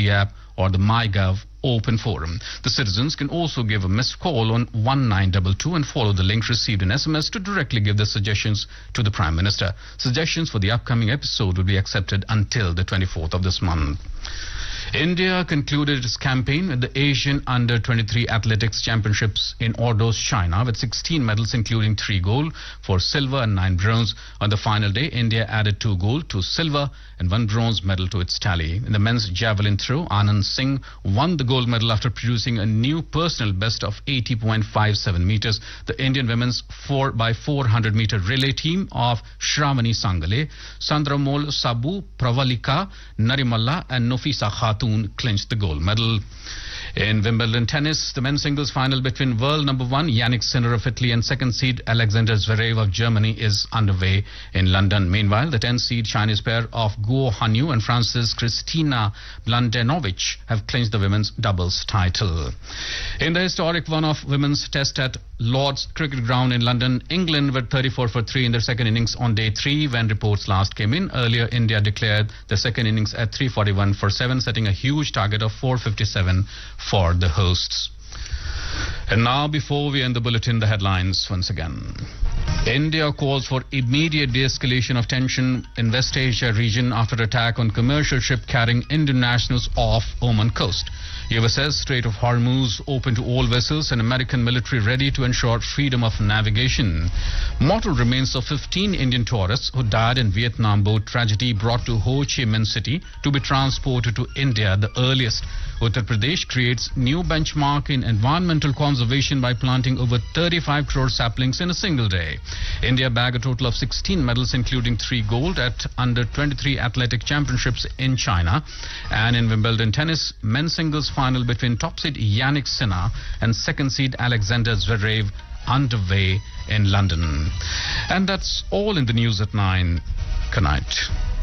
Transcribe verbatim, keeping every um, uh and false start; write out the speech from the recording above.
Modi app or the MyGov open forum. The citizens can also give a missed call on one nine two two and follow the link received in S M S to directly give their suggestions to the Prime Minister. Suggestions for the upcoming episode will be accepted until the twenty-fourth of this month. India concluded its campaign at the Asian Under twenty-three Athletics Championships in Ordos, China, with sixteen medals, including three gold, four silver and nine bronze. On the final day, India added two gold, two silver and one bronze medal to its tally. In the men's javelin throw, Anand Singh won the gold medal after producing a new personal best of eighty point five seven meters. The Indian women's four by four hundred meter relay team of Shravani Sangale, Sandramol Sabu, Pravalika, Narimalla and Nofisa Khatun clinched the gold medal. In Wimbledon tennis, the men's singles final between world number one Yannick Sinner of Italy and second seed Alexander Zverev of Germany is underway in London. Meanwhile, the ten seed Chinese pair of Guo Hanyu and France's Kristina Mladenovic have clinched the women's doubles title. In the historic one-off women's test at Lord's Cricket Ground in London, England were thirty-four for three in their second innings on day three when reports last came in. Earlier, India declared the second innings at three forty-one for seven, setting a huge target of four fifty-seven for the hosts. And now, before we end the bulletin, the headlines once again. India calls for immediate de-escalation of tension in West Asia region after attack on commercial ship carrying Indian nationals off Oman coast. U S S Strait of Hormuz open to all vessels and American military ready to ensure freedom of navigation. Mortal remains of fifteen Indian tourists who died in Vietnam boat tragedy brought to Ho Chi Minh City to be transported to India, the earliest. Uttar Pradesh creates new benchmark in environmental conservation by planting over thirty-five crore saplings in a single day. India bagged a total of sixteen medals, including three gold at Under twenty-three Athletic Championships in China. And in Wimbledon tennis, men's singles final between top seed Yannick Sinner and second seed Alexander Zverev underway in London. And that's all in the news at nine. Good night.